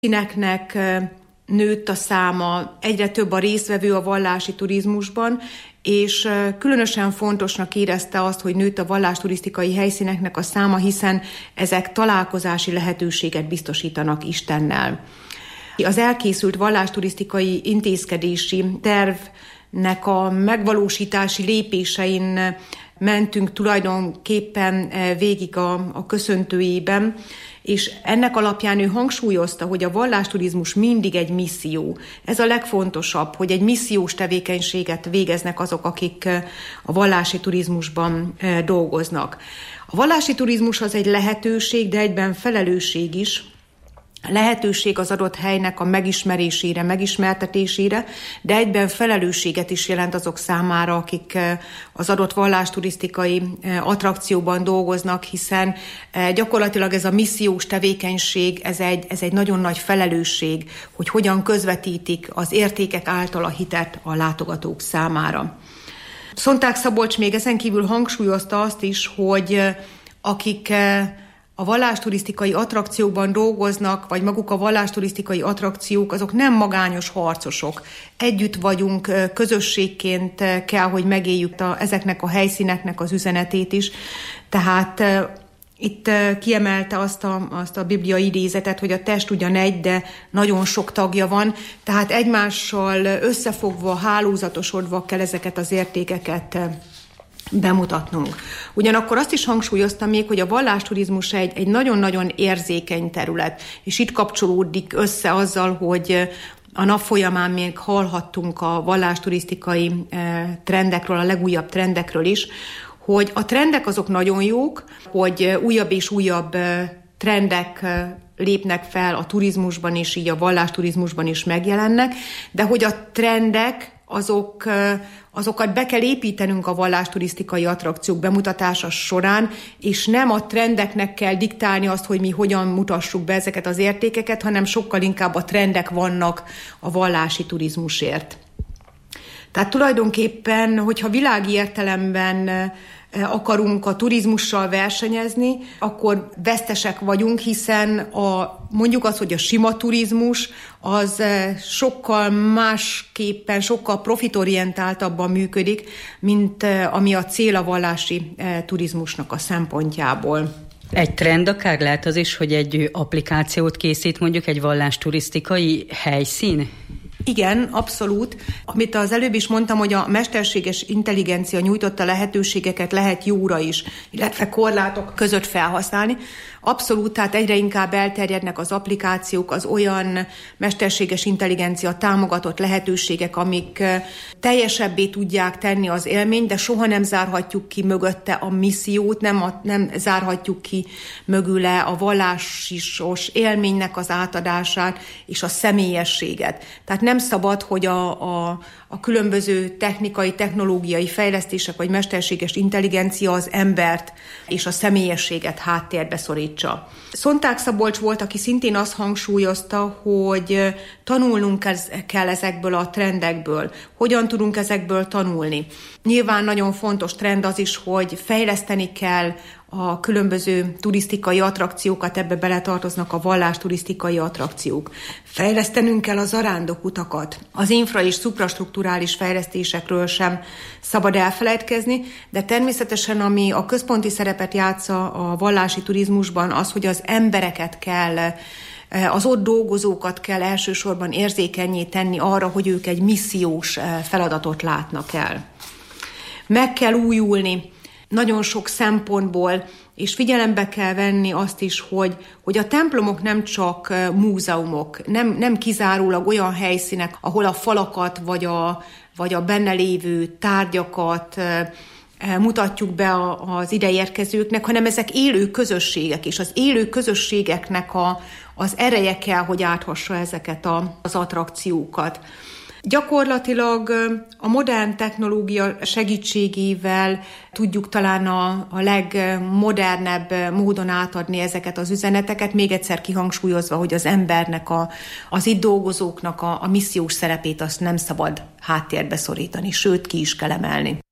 helyszíneknek nőtt a száma, egyre több a résztvevő a vallási turizmusban, és különösen fontosnak érezte azt, hogy nőtt a vallásturisztikai helyszíneknek a száma, hiszen ezek találkozási lehetőséget biztosítanak Istennel. Az elkészült vallásturisztikai intézkedési tervnek a megvalósítási lépésein mentünk tulajdonképpen végig a köszöntőjében, és ennek alapján ő hangsúlyozta, hogy a vallásturizmus mindig egy misszió. Ez a legfontosabb, hogy egy missziós tevékenységet végeznek azok, akik a vallási turizmusban dolgoznak. A vallási turizmus az egy lehetőség, de egyben felelősség is. Lehetőség az adott helynek a megismerésére, megismertetésére, de egyben felelősséget is jelent azok számára, akik az adott vallásturisztikai attrakcióban dolgoznak, hiszen gyakorlatilag ez a missziós tevékenység, ez egy nagyon nagy felelősség, hogy hogyan közvetítik az értékek által a hitet a látogatók számára. Szonták Szabolcs még ezen kívül hangsúlyozta azt is, hogy akik a vallásturisztikai attrakciókban dolgoznak, vagy maguk a vallásturisztikai attrakciók, azok nem magányos harcosok. Együtt vagyunk, közösségként kell, hogy megéljük ezeknek a helyszíneknek az üzenetét is. Tehát itt kiemelte azt a bibliai idézetet, hogy a test ugyan egy, de nagyon sok tagja van, tehát egymással összefogva, hálózatosodva kell ezeket az értékeket bemutatnunk. Ugyanakkor azt is hangsúlyoztam még, hogy a vallásturizmus egy nagyon-nagyon érzékeny terület, és itt kapcsolódik össze azzal, hogy a nap folyamán még hallhattunk a vallásturisztikai trendekről, a legújabb trendekről is, hogy a trendek azok nagyon jók, hogy újabb és újabb trendek lépnek fel a turizmusban is, így a vallásturizmusban is megjelennek, de hogy a trendek azokat be kell építenünk a vallásturisztikai attrakciók bemutatása során, és nem a trendeknek kell diktálni azt, hogy mi hogyan mutassuk be ezeket az értékeket, hanem sokkal inkább a trendek vannak a vallási turizmusért. Tehát tulajdonképpen, hogyha világi értelemben akarunk a turizmussal versenyezni, akkor vesztesek vagyunk, hiszen mondjuk az, hogy a sima turizmus az sokkal másképpen, sokkal profitorientáltabban működik, mint ami a cél a vallási turizmusnak a szempontjából. Egy trend akár lehet az is, hogy egy applikációt készít mondjuk egy vallásturisztikai helyszín? Igen, abszolút. Amit az előbb is mondtam, hogy a mesterséges intelligencia nyújtotta lehetőségeket lehet jóra is, illetve korlátok között felhasználni. Abszolút, tehát egyre inkább elterjednek az applikációk, az olyan mesterséges intelligencia támogatott lehetőségek, amik teljesebbé tudják tenni az élményt, de soha nem zárhatjuk ki mögötte a missziót, nem zárhatjuk ki mögüle a vallásos élménynek az átadását és a személyességet. Tehát nem szabad, hogy a különböző technológiai fejlesztések vagy mesterséges intelligencia az embert és a személyességet háttérbe szorítsa. Szonták Szabolcs volt, aki szintén azt hangsúlyozta, hogy tanulnunk kell ezekből a trendekből. Hogyan tudunk ezekből tanulni? Nyilván nagyon fontos trend az is, hogy fejleszteni kell a különböző turisztikai attrakciókat, ebbe beletartoznak a vallásturisztikai attrakciók. Fejlesztenünk kell a zarándokutakat. Az infra- és szuprastrukturális fejlesztésekről sem szabad elfelejtkezni, de természetesen ami a központi szerepet játsza a vallási turizmusban az, hogy az embereket kell, az ott dolgozókat kell elsősorban érzékennyé tenni arra, hogy ők egy missziós feladatot látnak el. Meg kell újulni nagyon sok szempontból, és figyelembe kell venni azt is, hogy a templomok nem csak múzeumok, nem kizárólag olyan helyszínek, ahol a falakat vagy a benne lévő tárgyakat mutatjuk be az ideérkezőknek, hanem ezek élő közösségek, és az élő közösségeknek az ereje kell, hogy áthassa ezeket az attrakciókat. Gyakorlatilag a modern technológia segítségével tudjuk talán a legmodernebb módon átadni ezeket az üzeneteket, még egyszer kihangsúlyozva, hogy az embernek, az itt dolgozóknak a missziós szerepét azt nem szabad háttérbe szorítani, sőt ki is kell emelni.